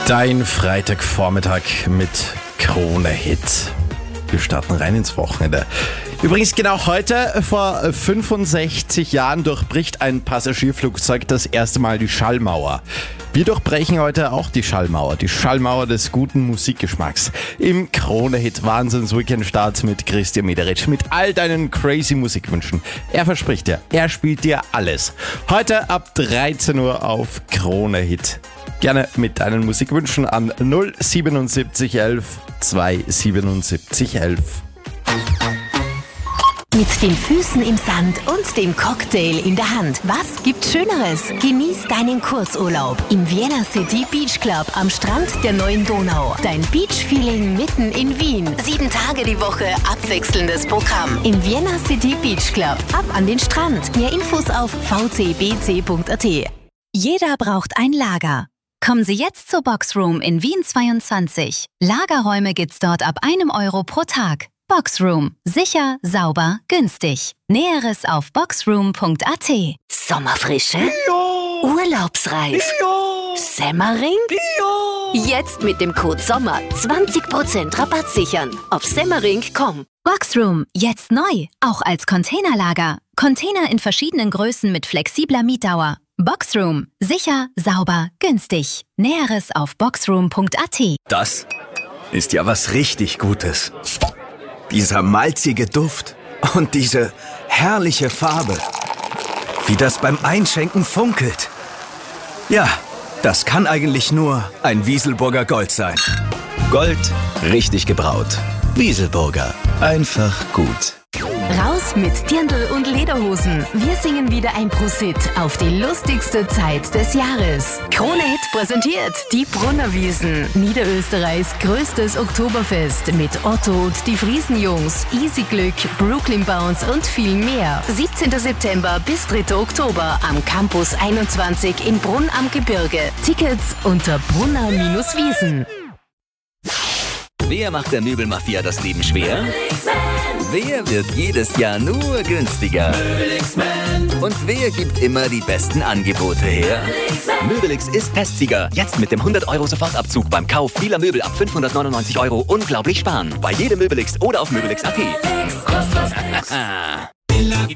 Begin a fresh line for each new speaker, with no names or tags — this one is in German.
Dein Freitagvormittag mit Krone-Hit. Wir starten rein ins Wochenende. Übrigens genau heute, vor 65 Jahren, durchbricht ein Passagierflugzeug das erste Mal die Schallmauer. Wir durchbrechen heute auch die Schallmauer des guten Musikgeschmacks. Im Krone-Hit Wahnsinns-Weekend-Start mit Christian Mederitsch, mit all deinen crazy Musikwünschen. Er verspricht dir, er spielt dir alles. Heute ab 13 Uhr auf Krone-Hit. Gerne mit deinen Musikwünschen an 07711 27711.
Mit den Füßen im Sand und dem Cocktail in der Hand. Was gibt's Schöneres? Genieß deinen Kurzurlaub im Vienna City Beach Club am Strand der neuen Donau. Dein Beach-Feeling mitten in Wien. 7 Tage die Woche abwechselndes Programm. Im Vienna City Beach Club. Ab an den Strand. Mehr Infos auf vcbc.at.
Jeder braucht ein Lager. Kommen Sie jetzt zur Boxroom in Wien 22. Lagerräume gibt's dort ab 1 Euro pro Tag. Boxroom. Sicher, sauber, günstig. Näheres auf boxroom.at.
Sommerfrische? Ja. Urlaubsreif? Ja. Semmering? Ja. Jetzt mit dem Code SOMMER 20% Rabatt sichern. Auf semmering.com.
Boxroom. Jetzt neu. Auch als Containerlager. Container in verschiedenen Größen mit flexibler Mietdauer. Boxroom. Sicher, sauber, günstig. Näheres auf boxroom.at.
Das ist ja was richtig Gutes. Dieser malzige Duft und diese herrliche Farbe. Wie das beim Einschenken funkelt. Ja, das kann eigentlich nur ein Wieselburger Gold sein. Gold, richtig gebraut. Wieselburger. Einfach gut.
Raus mit Dirndl und Lederhosen. Wir singen wieder ein Prosit auf die lustigste Zeit des Jahres. Krone-Hit präsentiert die Brunnerwiesen. Niederösterreichs größtes Oktoberfest mit Otto und die Friesenjungs, Easy Glück, Brooklyn Bounce und viel mehr. 17. September bis 3. Oktober am Campus 21 in Brunn am Gebirge. Tickets unter brunner-wiesen.
Wer macht der Möbelmafia das Leben schwer? Wer wird jedes Jahr nur günstiger? Und wer gibt immer die besten Angebote her? Möbelix ist Testsieger. Jetzt mit dem 100 € Sofortabzug beim Kauf vieler Möbel ab 599 € unglaublich sparen. Bei jedem Möbelix oder auf möbelix.at.